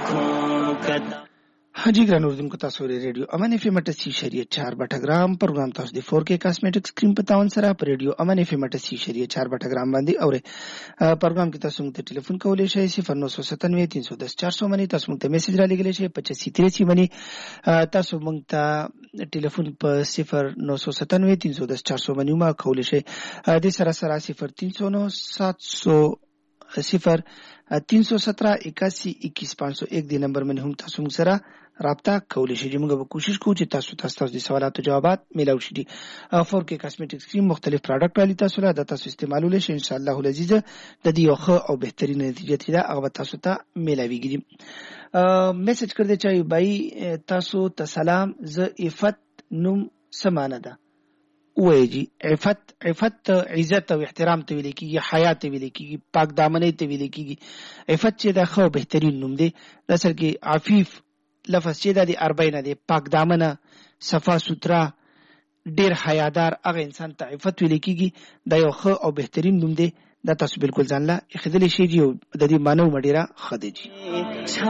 हाजी ګران اوردونکو تاسو ری ریډیو امن اف ام 88.4 بټګرام پروګرام تاسو د 4K کاسمیټک سکرین په تاون سره پر ریډیو امن اف ام 88.4 بټګرام باندې اوري پروګرام کې تاسو موږ ته ټلیفون کولای شئ 0997 310 400 باندې تاسو موږ ته میسج را لګولای شئ 8533 باندې تاسو موږ ته ټلیفون په 0997 310 400 باندې ما کولای شئ د سره 0317 دی نمبر باندې هم تاسو موږ سره رابطه کولی شئ. موږ به کوشش کوو چې تاسو د سوالاتو جوابات ملاو شي. 4K کاسمیټک سکرین مختلف پروډکټ والی تاسو له تاسو استعمالول شئ ان شاء الله العزیز د دې یو ښه او بهترین نتیجه چې دا هغه تاسو ته ملاویږي. میسج کړی دی چې بای تاسو ته سلام ز عفت نوم سمانه ده وای جی عفت عزت او احترام ته ویل کیږي حیا ته ویل کیږي پاک دامنۍ ته ویل کیږي. عفت چې دا خو بهترین نوم دی اصل کې عفیف لفظ چې دا دی 40 دی پاک دامنه صفا سوترا ډیر حیادار هغه انسان ته عفت ویل کیږي. دا یو خو او بهترین نوم دی دا تاسو بالکل ځان لا خدلی شي دی د دې مانو مډیره خدیجی